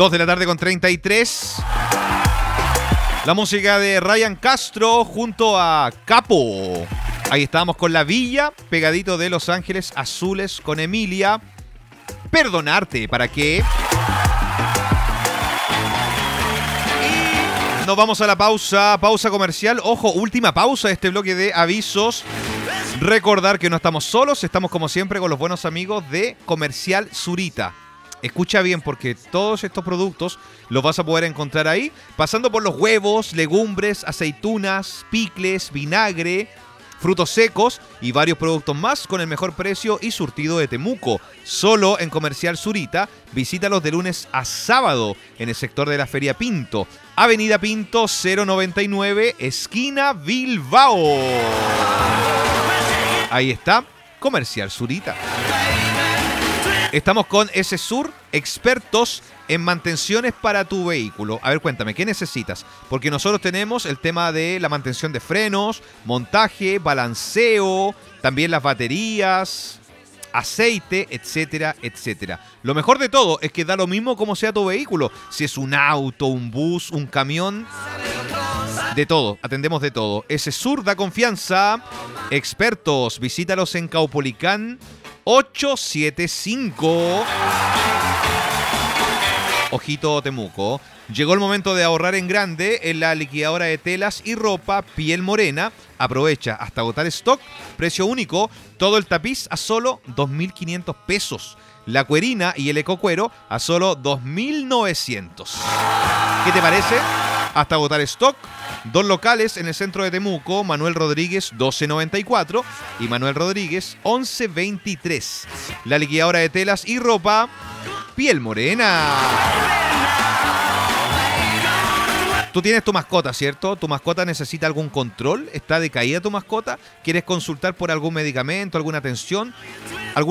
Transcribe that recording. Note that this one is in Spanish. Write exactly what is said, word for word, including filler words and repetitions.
dos de la tarde con treinta y tres. La música de Ryan Castro junto a Capo. Ahí estábamos con La Villa, pegadito de Los Ángeles Azules con Emilia. Perdonarte, ¿para qué? Y nos vamos a la pausa, pausa comercial. Ojo, última pausa de este bloque de avisos. Recordar que no estamos solos, estamos como siempre con los buenos amigos de Comercial Zurita. Escucha bien porque todos estos productos los vas a poder encontrar ahí, pasando por los huevos, legumbres, aceitunas, picles, vinagre, frutos secos y varios productos más con el mejor precio y surtido de Temuco. Solo en Comercial Zurita, visítalos de lunes a sábado en el sector de la Feria Pinto. Avenida Pinto cero noventa y nueve, esquina Bilbao. Ahí está, Comercial Zurita. Estamos con S-Sur, expertos en mantenciones para tu vehículo. A ver, cuéntame, ¿qué necesitas? Porque nosotros tenemos el tema de la mantención de frenos, montaje, balanceo, también las baterías, aceite, etcétera, etcétera. Lo mejor de todo es que da lo mismo como sea tu vehículo. Si es un auto, un bus, un camión, de todo, atendemos de todo. S-Sur da confianza. Expertos, visítalos en Caupolicán ochocientos setenta y cinco. Ojito Temuco. Llegó el momento de ahorrar en grande en la liquidadora de telas y ropa Piel Morena. Aprovecha hasta agotar stock. Precio único. Todo el tapiz a solo dos mil quinientos pesos. La cuerina y el ecocuero a solo dos mil novecientos. ¿Qué te parece? Hasta agotar stock. Dos locales en el centro de Temuco, Manuel Rodríguez doce noventa y cuatro y Manuel Rodríguez once veintitrés. La liquidadora de telas y ropa Piel Morena. Tú tienes tu mascota, ¿cierto? ¿Tu mascota necesita algún control? ¿Está decaída tu mascota? ¿Quieres consultar por algún medicamento, alguna atención?